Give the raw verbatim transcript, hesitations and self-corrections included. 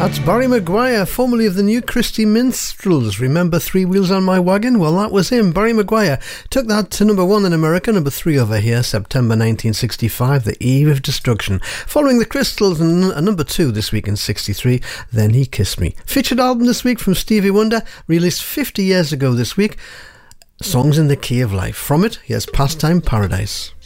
That's Barry Maguire, formerly of the New Christy Minstrels. Remember Three Wheels on My Wagon? Well, that was him. Barry Maguire took that to number one in America, number three over here, September nineteen sixty-five, The Eve of Destruction. Following the Crystals and uh, number two this week in sixty-three, Then He Kissed Me. Featured album this week from Stevie Wonder, released fifty years ago this week. Songs in the Key of Life. From it, here's Pastime Paradise.